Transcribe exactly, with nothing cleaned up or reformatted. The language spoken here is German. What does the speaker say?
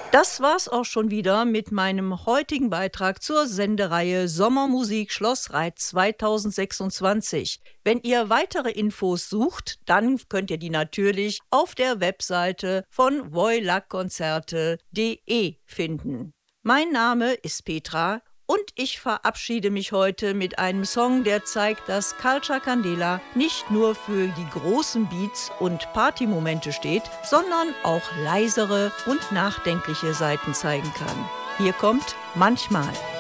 Das war's auch schon wieder mit meinem heutigen Beitrag zur Sendereihe Sommermusik Schlossreit zweitausendsechsundzwanzig. Wenn ihr weitere Infos sucht, dann könnt ihr die natürlich auf der Webseite von voilackonzerte punkt de finden. Mein Name ist Petra und ich verabschiede mich heute mit einem Song, der zeigt, dass Culture Candela nicht nur für die großen Beats und Partymomente steht, sondern auch leisere und nachdenkliche Seiten zeigen kann. Hier kommt Manchmal.